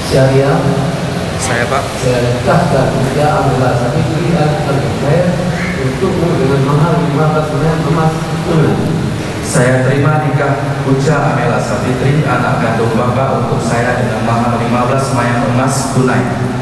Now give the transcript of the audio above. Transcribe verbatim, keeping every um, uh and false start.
Syariah. Saya Pak. Saya nikahkan Uja Amila Sabitri Al-Khair untukmu dengan mahar lima belas gram emas tunai. Saya terima nikah Uja Amela Sabitri, anak kandung Bapak, untuk saya dengan mahar lima belas mayang emas tunai.